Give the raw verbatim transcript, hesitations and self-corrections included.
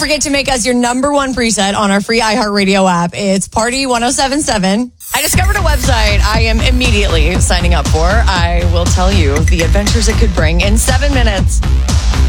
forget to make us your number one preset on our free iHeartRadio app. It's Party ten seventy-seven. I discovered a website I am immediately signing up for. I will tell you the adventures it could bring in seven minutes.